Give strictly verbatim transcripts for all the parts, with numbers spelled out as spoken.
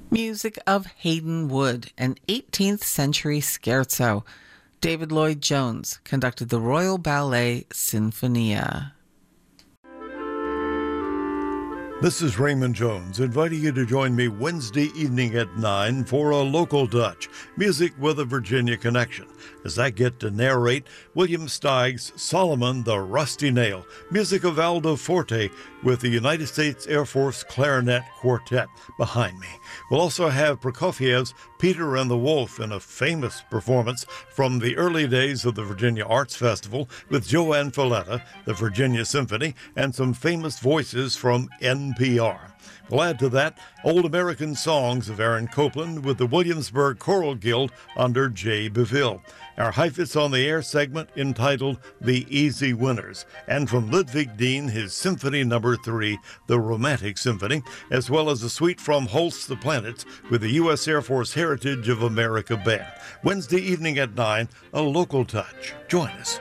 Music of Hayden Wood, an eighteenth century scherzo. David Lloyd Jones conducted the Royal Ballet Sinfonia. This is Raymond Jones, inviting you to join me Wednesday evening at nine for a Local Touch, music with a Virginia connection, as I get to narrate William Steig's Solomon the Rusty Nail, music of Aldo Forte with the United States Air Force Clarinet Quartet behind me. We'll also have Prokofiev's Peter and the Wolf in a famous performance from the early days of the Virginia Arts Festival with Joanne Falletta, the Virginia Symphony, and some famous voices from N P R. We'll add to that Old American Songs of Aaron Copland with the Williamsburg Choral Guild under Jay Beville. Our Heifetz on the Air segment entitled The Easy Winners, and from Ludwig Dean, his Symphony Number three, the Romantic Symphony, as well as a suite from Holst the Planets with the U S Air Force Heritage of America Band. Wednesday evening at nine, a Local Touch. Join us.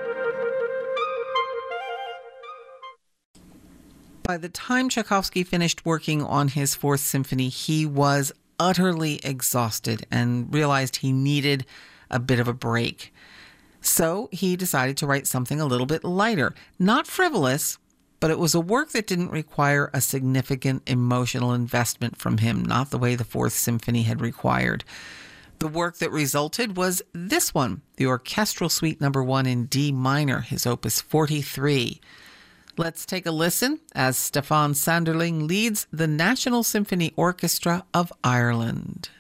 By the time Tchaikovsky finished working on his Fourth Symphony, he was utterly exhausted and realized he needed a bit of a break. So he decided to write something a little bit lighter, not frivolous, but it was a work that didn't require a significant emotional investment from him, not the way the Fourth Symphony had required. The work that resulted was this one, the Orchestral Suite Number one in D minor, his Opus forty-three. Let's take a listen as Stefan Sanderling leads the National Symphony Orchestra of Ireland.